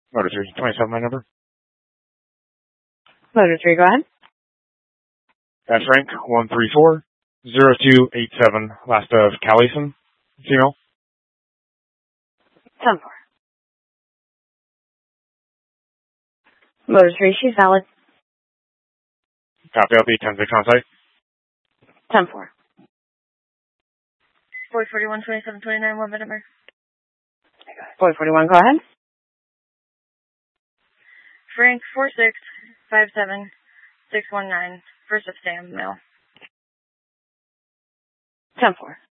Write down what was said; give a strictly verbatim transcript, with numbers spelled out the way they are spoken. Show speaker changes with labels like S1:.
S1: Motor three twenty-seven, my number.
S2: Motor three, go ahead.
S1: That's Frank, one three four zero two eight seven, last of Callison, female.
S2: ten four. Motor three, she's valid.
S1: Copy, I'll be ten six on site.
S2: ten four.
S3: four forty-one, twenty-seven twenty-nine, one minute mark.
S2: four forty-one, go ahead.
S3: Frank, four six five seven six one nine, first of Sam, male.
S2: ten four.